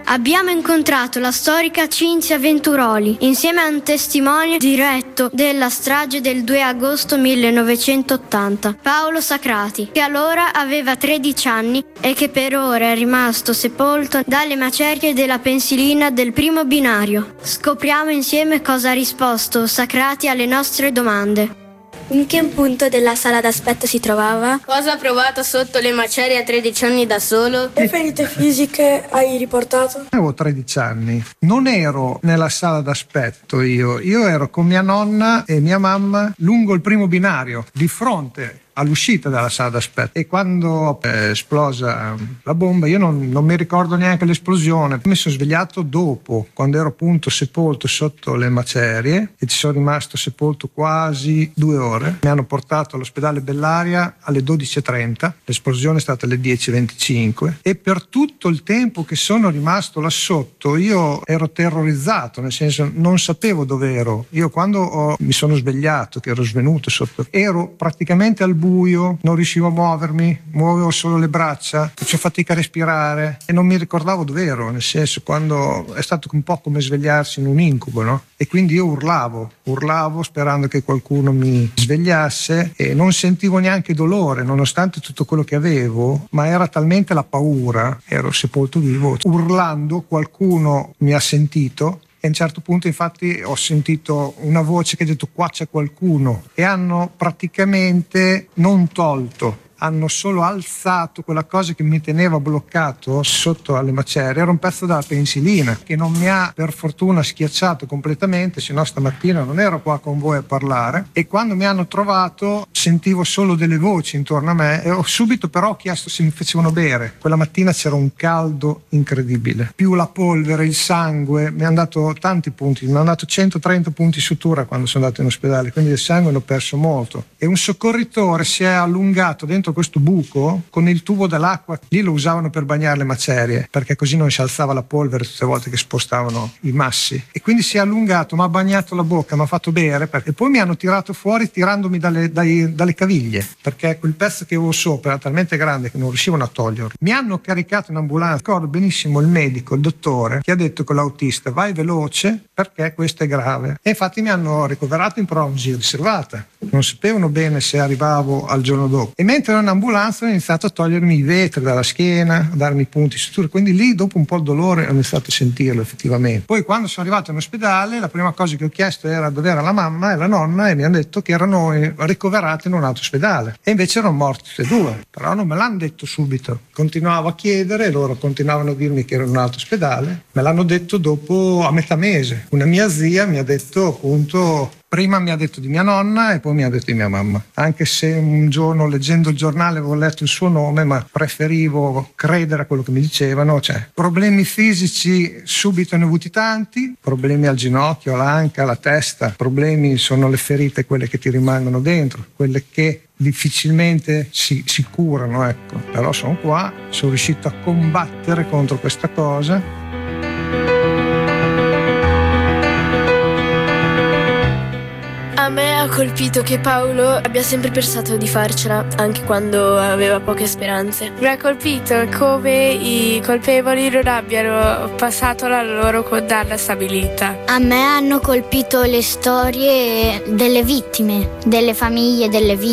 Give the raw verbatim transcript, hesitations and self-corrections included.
Abbiamo incontrato la storica Cinzia Venturoli insieme a un testimone diretto della strage del due agosto millenovecentottanta, Paolo Sacrati, che allora aveva tredici anni e che per ora è rimasto sepolto dalle macerie della pensilina del primo binario. Scopriamo insieme cosa ha risposto Sacrati alle nostre domande. In che punto della sala d'aspetto si trovava? Cosa ha provato sotto le macerie a tredici anni da solo? Che ferite fisiche hai riportato? Avevo tredici anni. Non ero nella sala d'aspetto io. Io ero con mia nonna e mia mamma lungo il primo binario, di fronte all'uscita dalla sala d'aspetto. E quando è esplosa la bomba, io non, non mi ricordo neanche l'esplosione. Mi sono svegliato dopo, quando ero appunto sepolto sotto le macerie, e ci sono rimasto sepolto quasi due ore. Mi hanno portato all'ospedale Bellaria alle dodici e trenta, l'esplosione è stata alle dieci e venticinque, e per tutto il tempo che sono rimasto là sotto io ero terrorizzato, nel senso non sapevo dove ero. Io quando ho, mi sono svegliato, che ero svenuto sotto, ero praticamente al buio, non riuscivo a muovermi, muovevo solo le braccia, facevo fatica a respirare e non mi ricordavo dove ero, nel senso, quando è stato un po' come svegliarsi in un incubo, no? E quindi io urlavo, urlavo sperando che qualcuno mi svegliasse e non sentivo neanche dolore nonostante tutto quello che avevo, ma era talmente la paura, ero sepolto vivo, urlando qualcuno mi ha sentito. E a un certo punto infatti ho sentito una voce che ha detto qua c'è qualcuno, e hanno praticamente non tolto, hanno solo alzato quella cosa che mi teneva bloccato sotto alle macerie. Era un pezzo della pensilina che non mi ha per fortuna schiacciato completamente, se no stamattina non ero qua con voi a parlare. E quando mi hanno trovato sentivo solo delle voci intorno a me e ho subito però chiesto se mi facevano bere. Quella mattina c'era un caldo incredibile, più la polvere, il sangue, mi hanno dato tanti punti, mi hanno dato centotrenta punti sutura quando sono andato in ospedale, quindi il sangue l'ho perso molto. E un soccorritore si è allungato dentro questo buco con il tubo dell'acqua, lì lo usavano per bagnare le macerie perché così non si alzava la polvere tutte le volte che spostavano i massi, e quindi si è allungato, mi ha bagnato la bocca, mi ha fatto bere perché... e poi mi hanno tirato fuori tirandomi dalle, dai, dalle caviglie perché quel pezzo che avevo sopra era talmente grande che non riuscivano a toglierlo. Mi hanno caricato in ambulanza, ricordo benissimo il medico, il dottore, che ha detto con l'autista vai veloce perché questo è grave, e infatti mi hanno ricoverato in prognosi riservata, non sapevano bene se arrivavo al giorno dopo, e mentre ero in ambulanza hanno iniziato a togliermi i vetri dalla schiena, a darmi punti suture, quindi lì dopo un po' il dolore ho iniziato a sentirlo effettivamente. Poi quando sono arrivato in ospedale la prima cosa che ho chiesto era dove era la mamma e la nonna, e mi hanno detto che erano ricoverati in un altro ospedale, e invece erano morti tutti e due, però non me l'hanno detto subito, continuavo a chiedere e loro continuavano a dirmi che ero in un altro ospedale. Me l'hanno detto dopo, a metà mese. Una mia zia mi ha detto appunto, prima mi ha detto di mia nonna e poi mi ha detto di mia mamma, anche se un giorno leggendo il giornale avevo letto il suo nome, ma preferivo credere a quello che mi dicevano. Cioè, problemi fisici subito ne ho avuti tanti, problemi al ginocchio, all'anca, alla testa, problemi sono le ferite, quelle che ti rimangono dentro, quelle che difficilmente si, si curano, ecco. Però sono qua, sono riuscito a combattere contro questa cosa. A me ha colpito che Paolo abbia sempre pensato di farcela, anche quando aveva poche speranze. Mi ha colpito come i colpevoli non abbiano passato la loro condanna stabilita. A me hanno colpito le storie delle vittime, delle famiglie, delle vittime.